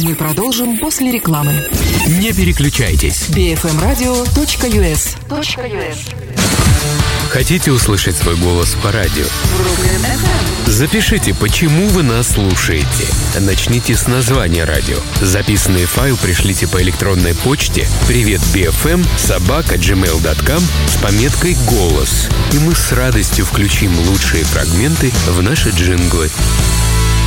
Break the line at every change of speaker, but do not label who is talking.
Мы продолжим после рекламы.
Не переключайтесь.
bfmradio.us.
Хотите услышать свой голос по радио? Запишите, почему вы нас слушаете. Начните с названия радио. Записанный файл пришлите по электронной почте privetbfm@gmail.com с пометкой «Голос». И мы с радостью включим лучшие фрагменты в наши джинглы.